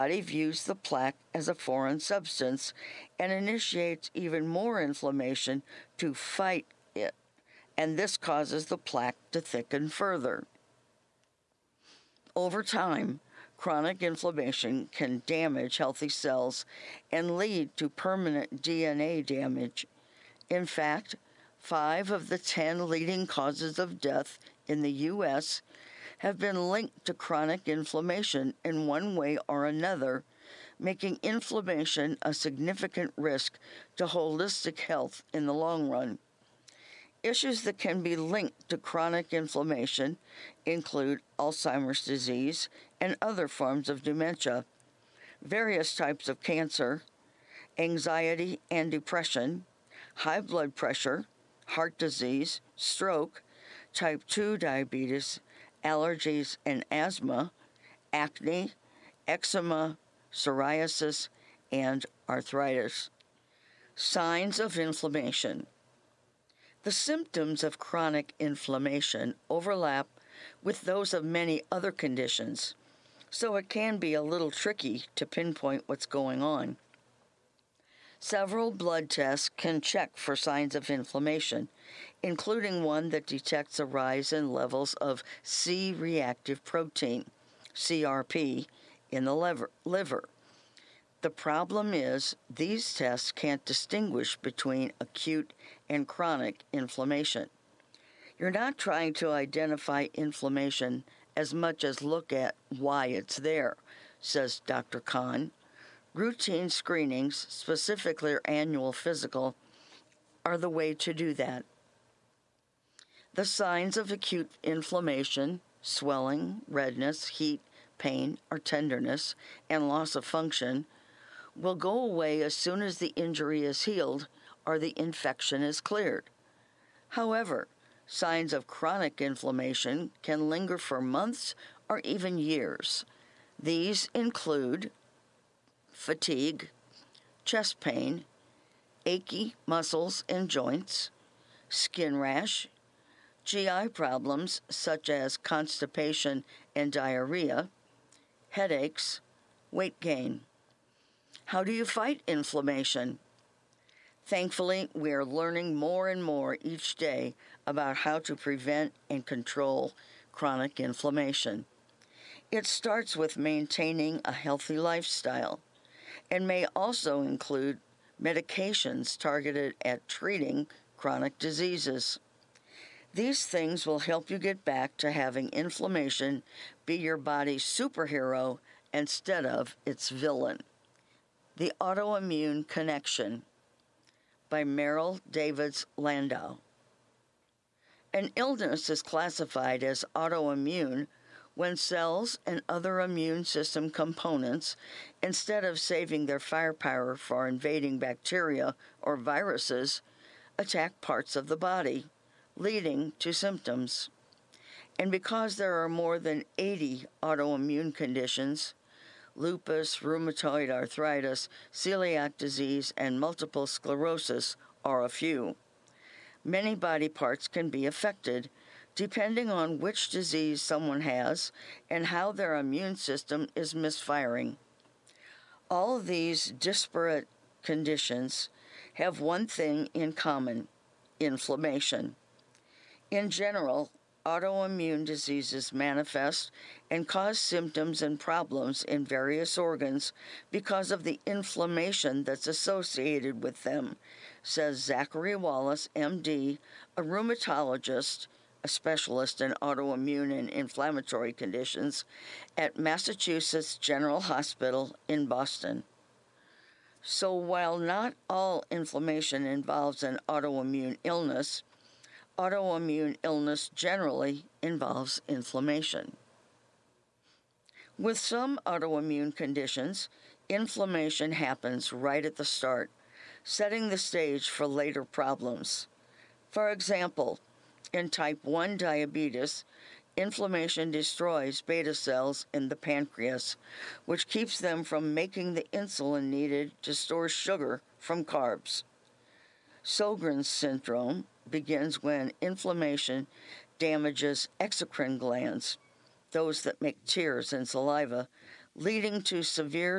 body views the plaque as a foreign substance and initiates even more inflammation to fight it, and this causes the plaque to thicken further. Over time, chronic inflammation can damage healthy cells and lead to permanent DNA damage. In fact, 5 of the 10 leading causes of death in the U.S. have been linked to chronic inflammation in one way or another, making inflammation a significant risk to holistic health in the long run. Issues that can be linked to chronic inflammation include Alzheimer's disease and other forms of dementia, various types of cancer, anxiety and depression, high blood pressure, heart disease, stroke, type 2 diabetes, allergies and asthma, acne, eczema, psoriasis, and arthritis. Signs of inflammation. The symptoms of chronic inflammation overlap with those of many other conditions, so it can be a little tricky to pinpoint what's going on. Several blood tests can check for signs of inflammation, including one that detects a rise in levels of C-reactive protein, CRP, in the liver. The problem is these tests can't distinguish between acute and chronic inflammation. You're not trying to identify inflammation as much as look at why it's there, says Dr. Khan. Routine screenings, specifically your annual physical, are the way to do that. The signs of acute inflammation, swelling, redness, heat, pain, or tenderness, and loss of function will go away as soon as the injury is healed or the infection is cleared. However, signs of chronic inflammation can linger for months or even years. These include fatigue, chest pain, achy muscles and joints, skin rash, GI problems such as constipation and diarrhea, headaches, weight gain. How do you fight inflammation? Thankfully, we are learning more and more each day about how to prevent and control chronic inflammation. It starts with maintaining a healthy lifestyle and may also include medications targeted at treating chronic diseases. These things will help you get back to having inflammation be your body's superhero instead of its villain. The Autoimmune Connection by Merrill Davids Landau. An illness is classified as autoimmune when cells and other immune system components, instead of saving their firepower for invading bacteria or viruses, attack parts of the body, leading to symptoms. And because there are more than 80 autoimmune conditions, lupus, rheumatoid arthritis, celiac disease, and multiple sclerosis are a few. Many body parts can be affected, depending on which disease someone has and how their immune system is misfiring. All of these disparate conditions have one thing in common: inflammation. In general, autoimmune diseases manifest and cause symptoms and problems in various organs because of the inflammation that's associated with them, says Zachary Wallace, MD, a rheumatologist, a specialist in autoimmune and inflammatory conditions at Massachusetts General Hospital in Boston. So while not all inflammation involves an autoimmune illness generally involves inflammation. With some autoimmune conditions, inflammation happens right at the start, setting the stage for later problems. For example, in type 1 diabetes, inflammation destroys beta cells in the pancreas, which keeps them from making the insulin needed to store sugar from carbs. Sjogren's syndrome begins when inflammation damages exocrine glands, those that make tears and saliva, leading to severe